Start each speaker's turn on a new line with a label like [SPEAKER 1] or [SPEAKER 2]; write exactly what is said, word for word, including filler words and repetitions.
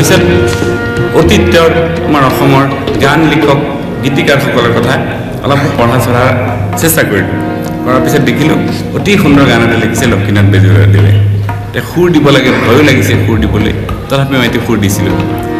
[SPEAKER 1] তাৰপিছত অতীতৰ আমাৰ অসমৰ গান লিখক গীতিকাৰসকলৰ কথা অলপ পঢ়া চঢ়াৰ চেষ্টা কৰিলোঁ কৰাৰ পিছত দেখিলোঁ অতি সুন্দৰ গান এটা লিখিছে লক্ষ্মীনাথ বেজবৰুৱাদেৱে সুৰ দিব লাগে ভয়ো লাগিছে সুৰ দিবলৈ তথাপিও মই এটি সুৰ দিছিলোঁ